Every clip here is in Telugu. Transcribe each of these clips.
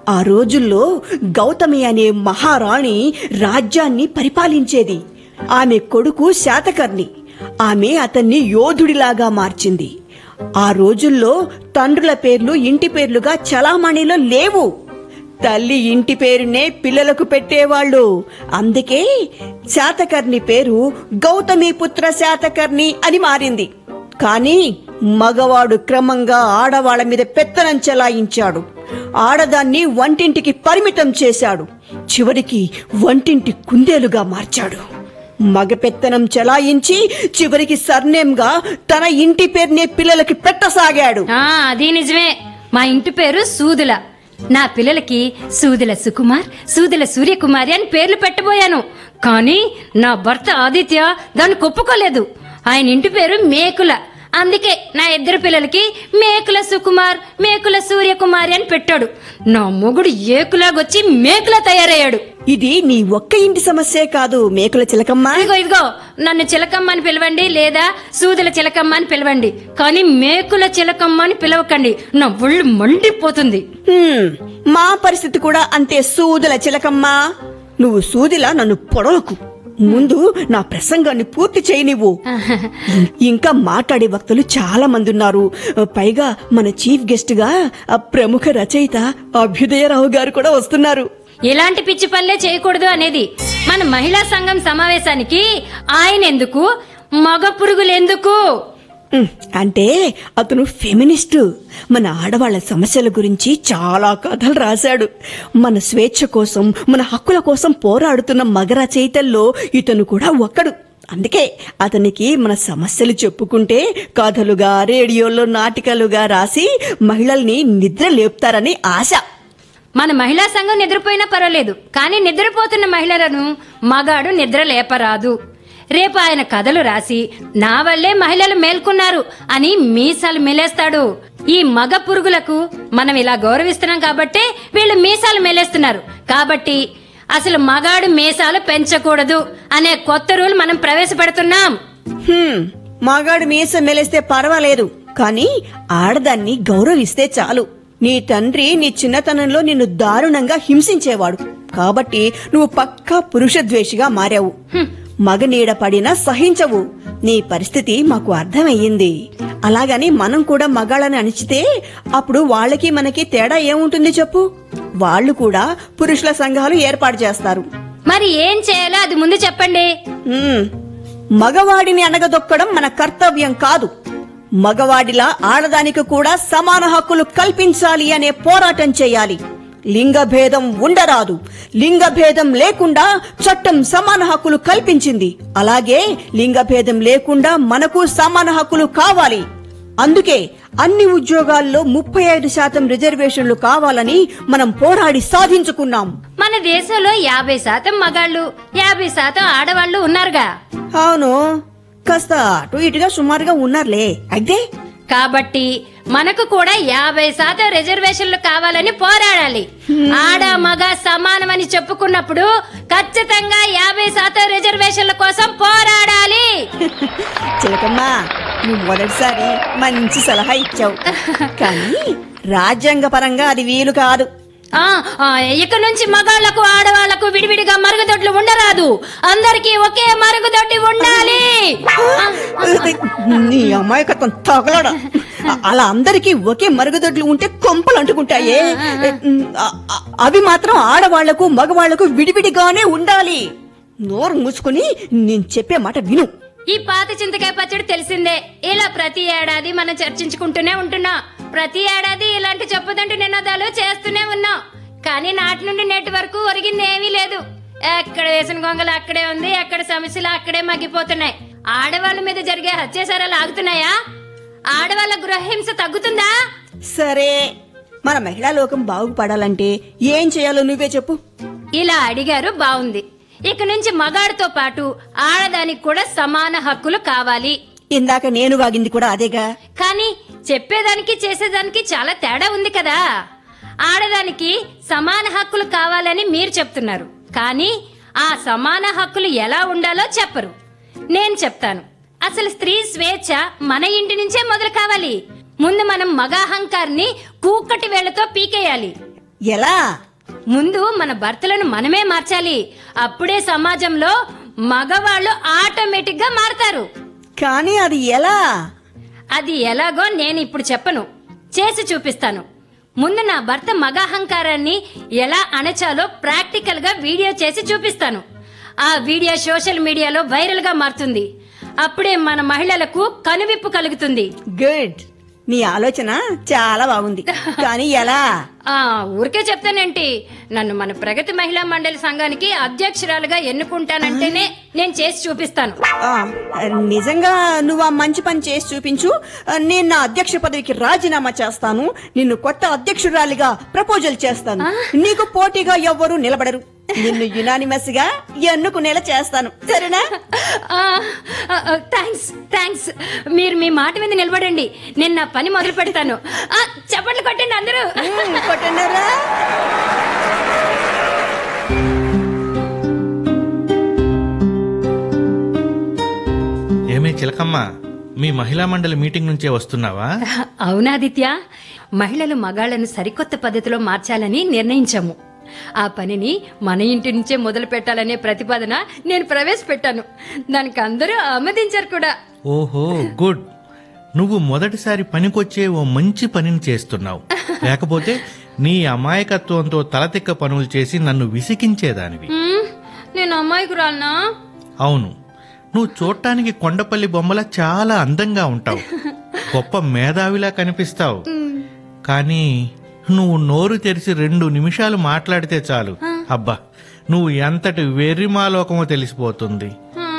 ఆ రోజుల్లో గౌతమి అనే మహారాణి రాజ్యాన్ని పరిపాలించేది. ఆమె కొడుకు శాతకర్ణి. ఆమె అతన్ని యోధుడిలాగా మార్చింది. ఆ రోజుల్లో తండ్రుల పేర్లు ఇంటి పేర్లుగా చలామణిలో లేవు. తల్లి ఇంటి పేరునే పిల్లలకు పెట్టేవాళ్ళు. అందుకే శాతకర్ణి పేరు గౌతమీపుత్ర శాతకర్ణి అని మారింది. కానీ మగవాడు క్రమంగా ఆడవాళ్ల మీద పెత్తనం చెలాయించాడు. ఆడదాన్ని వంటింటికి పరిమితం చేశాడు. చివరికి వంటింటి కుందేలుగా మార్చాడు. మగ పెత్తనం చెలాయించి చివరికి సర్నేమ్గా తన ఇంటి పేరునే పిల్లలకి పెట్టసాగాడు. అది నిజమే. మా ఇంటి పేరు సూదుల. నా పిల్లలకి సూదుల సుకుమార్, సూదుల సూర్యకుమారి అని పేర్లు పెట్టబోయాను. కానీ నా భర్త ఆదిత్య దాన్ని ఒప్పుకోలేదు. ఆయన ఇంటి పేరు మేకుల. అందుకే నా ఇద్దరు పిల్లలకి మేకుల సుకుమార్, మేకుల సూర్యకుమారి అని పెట్టాడు. నా మొగుడు ఏకులాగొచ్చి మేకులా తయారయ్యాడు. ఇది నీ ఒక్క ఇంటి సమస్యే కాదు మేకుల చిలకమ్మ. ఇదిగో నన్ను చిలకమ్మ అని పిలవండి, లేదా సూదుల చిలకమ్మ అని పిలవండి. కానీ మేకుల చిలకమ్మ అని పిలవకండి. నా ఒళ్ళు మండిపోతుంది. మా పరిస్థితి కూడా అంతే సూదుల చిలకమ్మ. నువ్వు సూదిలా నన్ను పొడవకు. ముందు నా ప్రసంగాన్ని పూర్తి చేయనివ్వు. ఇంకా మాట్లాడే వక్తలు చాలా మంది ఉన్నారు. పైగా మన చీఫ్ గెస్ట్ గా ప్రముఖ రచయిత అభ్యుదయరావు గారు కూడా వస్తున్నారు. ఇలాంటి పిచ్చి పనులే చేయకూడదు అనేది మన మహిళా సంఘం సమావేశానికి ఆయన ఎందుకు, మగ పురుగులెందుకు? అంటే అతను ఫెమినిస్టు. మన ఆడవాళ్ల సమస్యల గురించి చాలా కథలు రాశాడు. మన స్వేచ్ఛ కోసం, మన హక్కుల కోసం పోరాడుతున్న మగ రచయితల్లో ఇతను కూడా ఒక్కడు. అందుకే అతనికి మన సమస్యలు చెప్పుకుంటే కథలుగా, రేడియోలో నాటికలుగా రాసి మహిళల్ని నిద్ర లేపుతారని ఆశ. మన మహిళా సంఘం నిద్రపోయినా పర్వాలేదు, కానీ నిద్రపోతున్న మహిళలను మగాడు నిద్ర లేపరాదు. రేపు ఆయన కథలు రాసి నా వల్లే మహిళలు మేల్కొన్నారు అని మీసాలు మెలేస్తాడు. ఈ మగ పురుగులకు మనం ఇలా గౌరవిస్తున్నాం కాబట్టి వీళ్ళు మీసాలు మెలేస్తున్నారు. కాబట్టి అసలు మగాడు మీసాలు పెంచకూడదు అనే కొత్త రూల్ మనం ప్రవేశపెడుతున్నాం. మగాడు మీసం మెలేస్తే పర్వాలేదు, కానీ ఆడదాన్ని గౌరవిస్తే చాలు. నీ తండ్రి నీ చిన్నతనంలో నిన్ను దారుణంగా హింసించేవాడు కాబట్టి నువ్వు పక్కా పురుషద్వేషిగా మారావు. మగ నీడ పడినా సహించవు. నీ పరిస్థితి మాకు అర్థమయ్యింది. అలాగని మనం కూడా మగాళ్ళని అణిచితే అప్పుడు వాళ్ళకి మనకి తేడా ఏముంటుంది చెప్పు? వాళ్ళు కూడా పురుషుల సంఘాలు ఏర్పాటు చేస్తారు. మరి ఏం చేయాలో అది ముందు చెప్పండి. మగవాడిని అణగదొక్కడం మన కర్తవ్యం కాదు. మగవాడిలా ఆడదానికి కూడా సమాన హక్కులు కల్పించాలి అనే పోరాటం చేయాలి. లింగభేదం ఉండరాదు. లింగభేదం లేకుండా చట్టం సమాన హక్కులు కల్పించింది. అలాగే లింగభేదం లేకుండా మనకు సమాన హక్కులు కావాలి. అందుకే అన్ని ఉద్యోగాల్లో 35% రిజర్వేషన్లు కావాలని మనం పోరాడి సాధించుకున్నాం. మన దేశంలో 50% మగాళ్ళు, 50% ఆడవాళ్లు ఉన్నారుగా. అవును, కాస్త అటు ఇటుగా సుమారుగా ఉన్నారులే. అయితే కాబట్టి మనకు కూడా 50% రిజర్వేషన్లు కావాలని పోరాడాలి. ఆడ మగ సమానమని చెప్పుకున్నప్పుడు ఖచ్చితంగా 50% రిజర్వేషన్ల కోసం పోరాడాలి. చిలకమ్మా, నువ్వు మొదటిసారి మంచి సలహా ఇచ్చావు. కానీ రాజ్యాంగ పరంగా అది వీలు కాదు. ఇక నుంచి మగాళ్లకు ఆడవాళ్లకు విడివిడిగా మరుగుదొడ్లు ఉండరాదు. అందరికీ ఒకే మరుగుదొడ్డి ఉండాలి. నీ అమాయకత్వం తగలడా. అలా అందరికీ ఒకే మరుగుదొడ్లు ఉంటే కొంపలు అంటుకుంటాయే. అవి మాత్రం ఆడవాళ్లకు మగవాళ్లకు విడివిడిగానే ఉండాలి. నోరు మూసుకుని నేను చెప్పే మాట విను. ఈ పాత చింతకాయ పచ్చడి తెలిసిందే. ఇలా ప్రతి ఏడాది మనం చర్చించుకుంటూనే ఉంటున్నాం. ప్రతి ఏడాది ఇలాంటి చెప్పదంటూ నినాదాలు చేస్తూనే ఉన్నాం. కానీ నాటి నుండి నేటి వరకు ఒరిగింది ఏమీ లేదు. ఎక్కడ వేసిన గొంగలు అక్కడే ఉంది, ఎక్కడ సమస్యలు అక్కడే మగ్గిపోతున్నాయి. ఆడవాళ్ళ మీద జరిగే హత్యాచారాలు ఆగుతున్నాయా? ఆడవాళ్ళ గృహహింస తగ్గుతుందా? సరే, మన మహిళా లోకం బాగుపడాలంటే ఏం చేయాలో నువ్వే చెప్పు. ఇలా అడిగారు, బాగుంది. ఇక నుంచి మగాడితో పాటు ఆడదానికి కూడా సమాన హక్కులు కావాలి. ఇందాక నేను వాగింది కూడా అదేగా. కానీ చెప్పేదానికి చేసేదానికి చాలా తేడా ఉంది కదా. ఆడదానికి సమాన హక్కులు కావాలని మీరు చెప్తున్నారు, కానీ ఆ సమాన హక్కులు ఎలా ఉండాలో చెప్పరు. నేను చెప్తాను. అసలు స్త్రీ స్వేచ్ఛ మన ఇంటి నుంచే మొదలు కావాలి. ముందు మనం మగాహంకార్ని కూకటి వేళ్లతో పీకేయాలి. ఎలా? ముందు మన భర్తలను మనమే మార్చాలి. అప్పుడే సమాజంలో మగవాళ్ళు ఆటోమేటిక్ గా మారతారు. కానీ అది ఎలా? అది ఎలాగో నేను ఇప్పుడు చెప్పను, చేసి చూపిస్తాను. ముందు నా భర్త మగాహంకారాన్ని ఎలా అణచాలో ప్రాక్టికల్ గా వీడియో చేసి చూపిస్తాను. ఆ వీడియో సోషల్ మీడియాలో వైరల్ గా మారుతుంది. అప్పుడే మన మహిళలకు కనువిప్పు కలుగుతుంది. గుడ్, నీ ఆలోచన చాలా బాగుంది. కానీ ఎలా? ఊరికే చెప్తానేంటి, నన్ను మన ప్రగతి మహిళా మండలి సంఘానికి అధ్యక్షురాలుగా ఎన్నుకుంటానంటేనే నేను చేసి చూపిస్తాను. నిజంగా నువ్వు ఆ మంచి పని చేసి చూపించు. నేను నా అధ్యక్ష పదవికి రాజీనామా చేస్తాను. నిన్ను కొత్త అధ్యక్షురాలిగా ప్రపోజల్ చేస్తాను. నీకు పోటీగా ఎవ్వరూ నిలబడరు. నిన్ను యునానిమస్ గా ఎన్నుకునేలా చేస్తాను, సరేనా? థ్యాంక్స్. మీరు మీ మాట మీద నిలబడండి, నేను నా పని మొదలు పెడతాను. చప్పట్లు కొట్టండి అందరూ. కొట్టండారా? ఏమే చిలకమ్మ, మీ మహిళా మండలి మీటింగ్ నుంచే వస్తున్నావా? అవునాదిత్య, మహిళలు మగాళ్లను సరికొత్త పద్ధతిలో మార్చాలని నిర్ణయించాము. ఆ పనిని మన ఇంటి నుంచే మొదలు పెట్టాలనే ప్రతిపాదన నేను ప్రవేశపెట్టాను. దానికి అందరూ ఆమోదించారు కూడా. ఓహో, గుడ్. నువ్వు మొదటిసారి పనికొచ్చే ఓ మంచి పనిని చేస్తున్నావు. లేకపోతే నీ అమాయకత్వంతో తలతిక్క పనులు చేసి నన్ను విసిగించేదానివి. నేను అమాయకురాలనా? అవును, నువ్వు చూడటానికి కొండపల్లి బొమ్మలా చాలా అందంగా ఉంటావు, గొప్ప మేధావిలా కనిపిస్తావు. కానీ నువ్వు నోరు తెరిచి 2 నిమిషాలు మాట్లాడితే చాలు, అబ్బా, నువ్వు ఎంతటి వెర్రిమాలోకమో తెలిసిపోతుంది.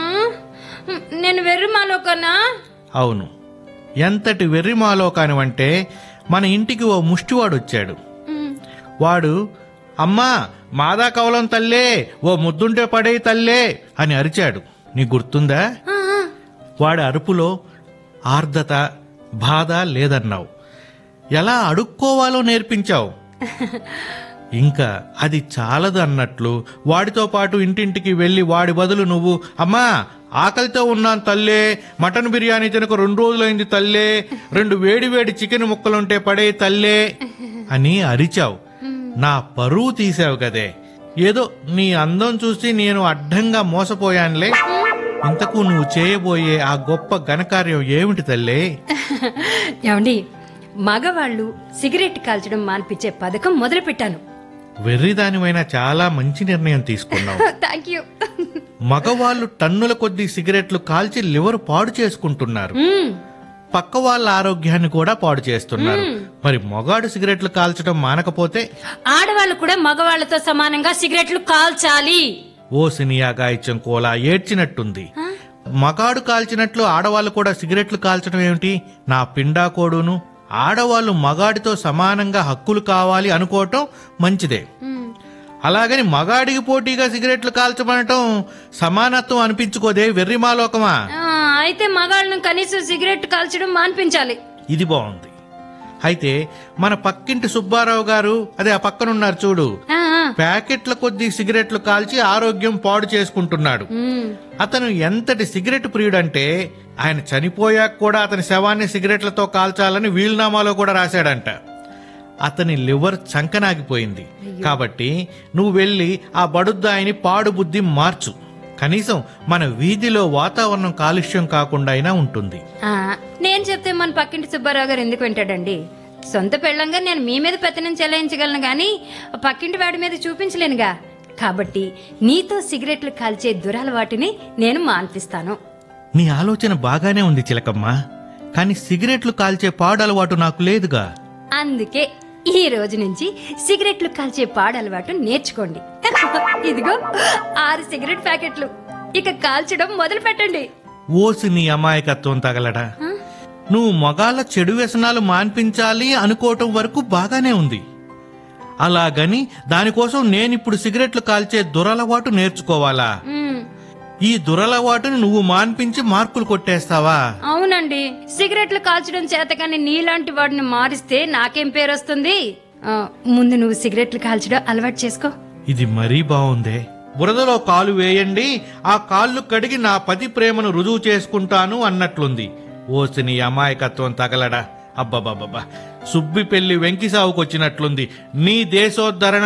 నేను వెర్రిమాలోకనా? అవును, ఎంతటి వెర్రిమాలోకానివంటే మన ఇంటికి ఓ ముష్టివాడు వచ్చాడు. వాడు, అమ్మా మాదా కవలం తల్లే, ఓ ముద్దుంటే పడే తల్లే అని అరిచాడు. నీకు గుర్తుందా? వాడి అరుపులో ఆర్ద్రత, బాధ లేదన్నావు. ఎలా అడుక్కోవాలో నేర్పించావు. ఇంకా అది చాలదు అన్నట్లు వాడితో పాటు ఇంటింటికి వెళ్లి వాడి బదులు నువ్వు, అమ్మా ఆకలితో ఉన్నాను తల్లే, మటన్ బిర్యానీ తినక 2 రోజులైంది తల్లే, 2 వేడి చికెన్ ముక్కలుంటే పడే తల్లే అని అరిచావు. నా పరువు తీసావు కదే. ఏదో నీ అందం చూసి నేను అడ్డంగా మోసపోయానులే. ఇంతకు నువ్వు చేయబోయే ఆ గొప్ప ఘనకార్యం ఏమిటి తల్లే? ఏమండి, మగవాళ్లు సిగరెట్ కాల్చడం మాన్పించే పథకం మొదలు పెట్టాను. వెర్రిదానివైనా చాలా మంచి నిర్ణయం తీసుకున్నావు. థాంక్యూ. మగవాళ్లు టన్నుల కొద్దీ సిగరెట్లు కాల్చి లివర్ పాడు చేసుకుంటున్నారు, పక్క వాళ్ళ ఆరోగ్యాన్ని కూడా పాడు చేస్తున్నారు. మరి మగాడు సిగరెట్లు కాల్చడం మానకపోతే ఆడవాళ్లు కూడా మగవాళ్లతో సమానంగా సిగరెట్లు కాల్చాలి. ఓ సినియా గాయత్యం కోలా ఏడ్చినట్టుంది. మగాడు కాల్చినట్లు ఆడవాళ్లు కూడా సిగరెట్లు కాల్చడం ఏమిటి? నా పిండాకోడును. ఆడవాళ్లు మగాడితో సమానంగా హక్కులు కావాలి అనుకోవటం మంచిదే. అలాగని మగాడికి పోటీగా సిగరెట్లు కాల్చమనటం సమానత్వం అనిపించుకోదే, వెర్రిమాలోకమా? అయితే మగాళ్ళను కనీసం సిగరెట్ కాల్చడం మాన్పించాలి. ఇది బాగుంది. అయితే మన పక్కింటి సుబ్బారావు గారు, అదే ఆ పక్కనున్నారు చూడు, ప్యాకెట్ల కొద్దీ సిగరెట్లు కాల్చి ఆరోగ్యం పాడు చేసుకుంటున్నాడు. అతను ఎంతటి సిగరెట్ ప్రియుడంటే ఆయన చనిపోయాక కూడా అతని శవాన్ని సిగరెట్లతో కాల్చాలని వీలునామాలో కూడా రాశాడంట. అతని లివర్ చంకనాగిపోయింది. కాబట్టి నువ్వు వెళ్ళి ఆ బడుద్దాయిని పాడు బుద్ధి మార్చు. కనీసం మన వీధిలో వాతావరణం కాలుష్యం కాకుండా అయినా ఉంటుంది. నేను చెప్తే మన పక్కింటి సుబ్బారావు గారు ఎందుకు వింటాడండి? సొంత పెళ్ళంగా నేను మీ మీద పెత్తనం చెలాయించగలను గాని పక్కింటి వాడి మీద చూపించలేనుగా. కాబట్టి నీతో సిగరెట్లు కాల్చే దురలవాటిని నేను మాన్పిస్తాను. నీ ఆలోచన బాగానే ఉంది చిలకమ్మ, కానీ సిగరెట్లు కాల్చే పాడు అలవాటు నాకు లేదుగా. అందుకే ఈ రోజు నుంచి సిగరెట్లు కాల్చే పాడు అలవాటు నేర్చుకోండి. ఇదిగో 6 సిగరెట్ ప్యాకెట్లు, ఇక కాల్చడం మొదలు పెట్టండి. ఓసి నీ అమాయకత్వం తగలడా. నువ్వు మగాళ్ళ చెడు వ్యసనాలు మాన్పించాలి అనుకోవటం వరకు బాగానే ఉంది. అలాగని దానికోసం నేనిప్పుడు సిగరెట్లు కాల్చే దురలవాటు నేర్చుకోవాలా? ఈ దురలవాటుని నువ్వు మాన్పించి మార్కులు కొట్టేస్తావా? అవునండి, సిగరెట్లు కాల్చడం చేతకాని నీలాంటి వాడిని మారిస్తే నాకేం పేరు వస్తుంది? ముందు నువ్వు సిగరెట్లు కాల్చడం అలవాటు చేసుకో. ఇది మరీ బాగుందే. బురదలో కాలు వేయండి, ఆ కాళ్ళు కడిగి నా పతి ప్రేమను రుజువు చేసుకుంటాను అన్నట్లుంది. ఓసి నీ అమాయకత్వం తగలడా. అబ్బబ్బబ్బబ్బా, సుబ్బి పెళ్లి వెంకి సావుకొచ్చినట్లుంది. నీ దేశోద్ధరణ